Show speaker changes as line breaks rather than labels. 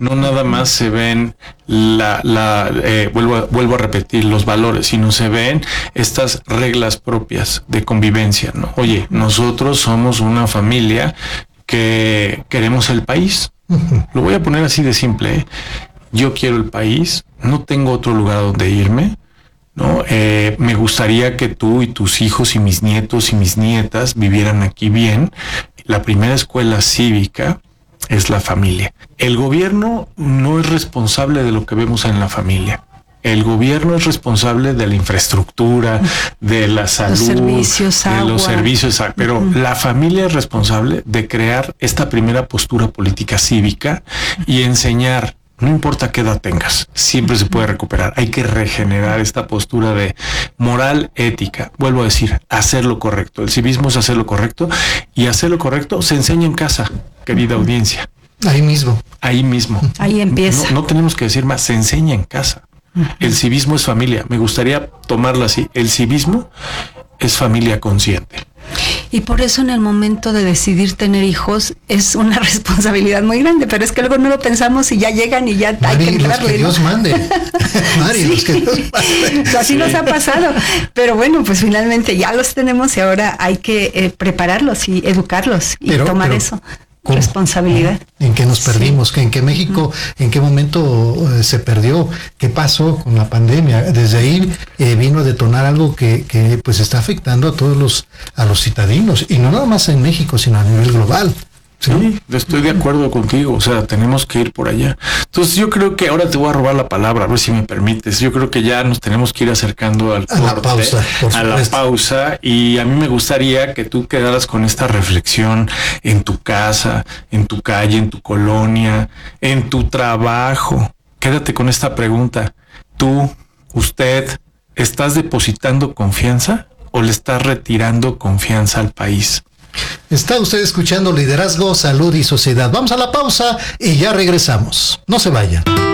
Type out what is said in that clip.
no nada más se ven vuelvo a repetir, los valores, sino se ven estas reglas propias de convivencia, ¿no? Oye, nosotros somos una familia que queremos el país. Lo voy a poner así de simple, ¿eh? Yo quiero el país, no tengo otro lugar donde irme, ¿no? Me gustaría que tú y tus hijos y mis nietos y mis nietas vivieran aquí bien. La primera escuela cívica es la familia. El gobierno no es responsable de lo que vemos en la familia. El gobierno es responsable de la infraestructura, de la salud, los servicios, pero la familia es responsable de crear esta primera postura política cívica y enseñar. No importa qué edad tengas, siempre se puede recuperar. Hay que regenerar esta postura de moral, ética. Vuelvo a decir, hacer lo correcto. El civismo es hacer lo correcto, y hacer lo correcto se enseña en casa, querida audiencia.
Ahí mismo.
Ahí empieza.
No tenemos que decir más, se enseña en casa. El civismo es familia. Me gustaría tomarlo así. El civismo es familia consciente.
Y por eso en el momento de decidir tener hijos es una responsabilidad muy grande, pero es que luego no lo pensamos y ya llegan y ya
Mari,
hay que entrarle,
los que Dios mande. Mari,
sí.
Los que Dios mande.
Así nos ha pasado, pero bueno, pues finalmente ya los tenemos y ahora hay que prepararlos y educarlos y tomar eso. ¿Cómo? Responsabilidad.
¿En qué nos perdimos? Sí. ¿En qué México, en qué momento se perdió? ¿Qué pasó con la pandemia? Desde ahí vino a detonar algo que pues está afectando a todos los citadinos, y no nada más en México, sino a nivel global.
Sí, estoy de acuerdo contigo, o sea, tenemos que ir por allá. Entonces yo creo que ahora te voy a robar la palabra, a ver si me permites. Yo creo que ya nos tenemos que ir acercando al corte, a la pausa, y a mí me gustaría que tú quedaras con esta reflexión en tu casa, en tu calle, en tu colonia, en tu trabajo. Quédate con esta pregunta. ¿Usted, estás depositando confianza o le estás retirando confianza al país?
Está usted escuchando Liderazgo, Salud y Sociedad. Vamos a la pausa y ya regresamos. No se vayan.